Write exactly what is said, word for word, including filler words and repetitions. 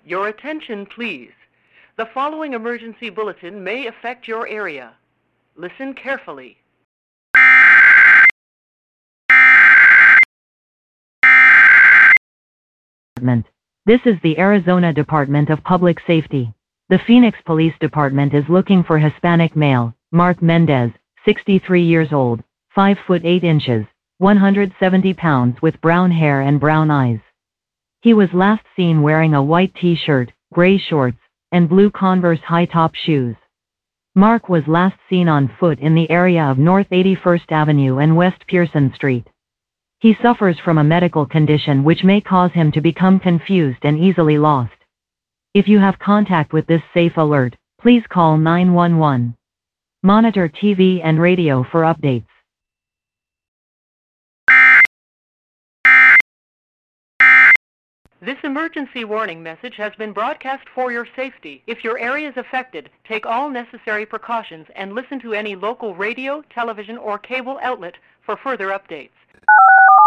Your attention, please. The following emergency bulletin may affect your area. Listen carefully. This is the Arizona Department of Public Safety. The Phoenix Police Department is looking for Hispanic male, Mark Mendez, sixty-three years old, five foot eight inches, one hundred seventy pounds with brown hair and brown eyes. He was last seen wearing a white t-shirt, gray shorts, and blue Converse high-top shoes. Mark was last seen on foot in the area of North eighty-first Avenue and West Pearson Street. He suffers from a medical condition which may cause him to become confused and easily lost. If you have contact with this safe alert, please call nine one one. Monitor T V and radio for updates. This emergency warning message has been broadcast for your safety. If your area is affected, take all necessary precautions and listen to any local radio, television, or cable outlet for further updates.